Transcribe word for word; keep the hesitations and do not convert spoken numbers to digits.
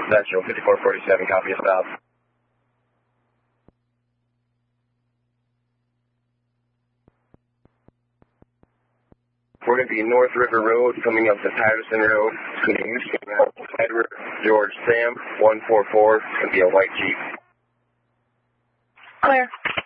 Central, fifty-four forty-seven, copy a stop. We're going to be North River Road, coming up to Patterson Road, between Edward, George, Sam, one four four, it's going to be a white Jeep. Clear.